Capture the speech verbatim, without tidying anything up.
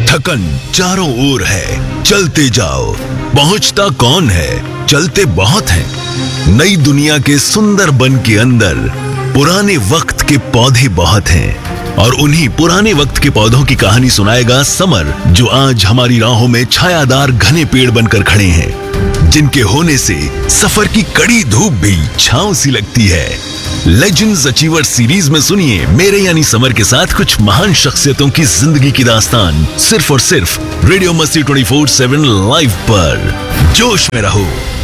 ढक्कन चारों ओर है, चलते जाओ। पहुंचता कौन है, चलते बहुत हैं। नई दुनिया के सुंदर बन के अंदर पुराने वक्त के पौधे बहुत हैं, और उन्हीं पुराने वक्त के पौधों की कहानी सुनाएगा समर, जो आज हमारी राहों में छायादार घने पेड़ बनकर खड़े हैं, जिनके होने से सफर की कड़ी धूप भी छांव सी लगती है। लेजेंड्स अचीवर सीरीज में सुनिए मेरे यानी समर के साथ कुछ महान शख्सियतों की जिंदगी की दास्तान, सिर्फ और सिर्फ रेडियो मस्ती ट्वेंटी फोर सेवन लाइव पर। जोश में रहो।